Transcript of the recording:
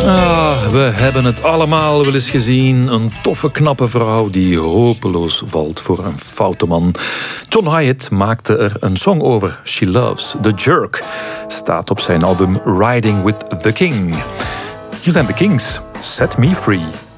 We hebben het allemaal wel eens gezien. Een toffe, knappe vrouw die hopeloos valt voor een foute man. John Hiatt maakte er een song over. She Loves the Jerk. Staat op zijn album Riding with the King. Hier zijn de Kings. Set Me Free.